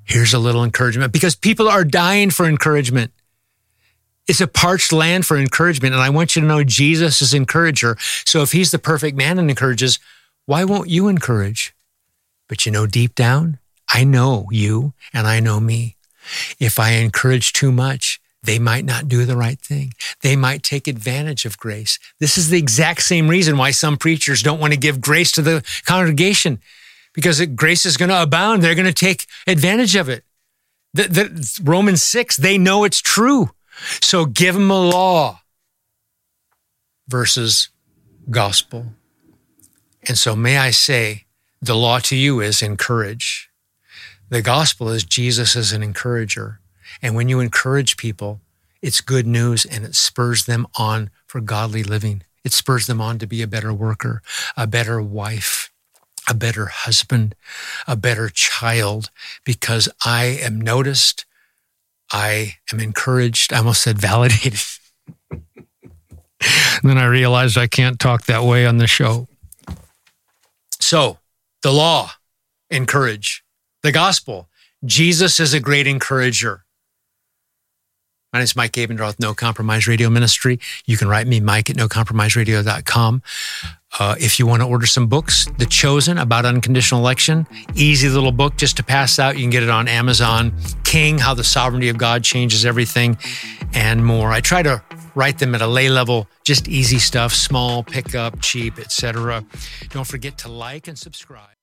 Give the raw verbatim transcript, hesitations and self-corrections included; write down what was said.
Here's a little encouragement, because people are dying for encouragement. It's a parched land for encouragement. And I want you to know Jesus is encourager. So if he's the perfect man and encourages, why won't you encourage? But you know, deep down, I know you and I know me. If I encourage too much, they might not do the right thing. They might take advantage of grace. This is the exact same reason why some preachers don't want to give grace to the congregation, because it, grace is going to abound. They're going to take advantage of it. The, the, Romans six, they know it's true. So give them a law versus gospel. And so may I say, the law to you is encourage. The gospel is Jesus is an encourager. And when you encourage people, it's good news and it spurs them on for godly living. It spurs them on to be a better worker, a better wife, a better husband, a better child, because I am noticed, I am encouraged. I almost said validated. Then I realized I can't talk that way on the show. So the law, encourage. The gospel, Jesus is a great encourager. My name is Mike Abendroth, No Compromise Radio Ministry. You can write me, Mike at no compromise radio dot com. Uh, if you want to order some books, The Chosen, About Unconditional Election, easy little book just to pass out. You can get it on Amazon. King, How the Sovereignty of God Changes Everything, and more. I try to write them at a lay level, just easy stuff, small, pick up, cheap, et cetera. Don't forget to like and subscribe.